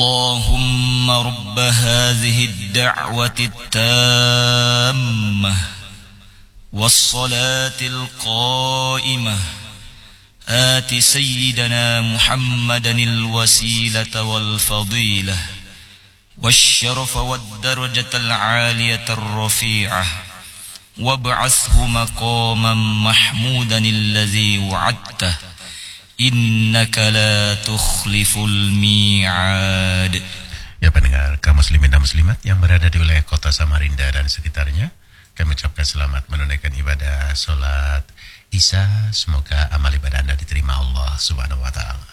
اللهم رب هذه الدعوة التامة والصلاة القائمة آت سيدنا محمدا الوسيلة والفضيلة والشرف والدرجة العالية الرفيعة وابعثه مقاما محمودا الذي وعدته إنك لا تخلف الميعاد. Ya pendengar kaum muslimin dan muslimat yang berada di wilayah kota Samarinda dan sekitarnya, kami ucapkan selamat menunaikan ibadah sholat Isya. Semoga amal ibadah Anda diterima Allah Subhanahu wa Ta'ala.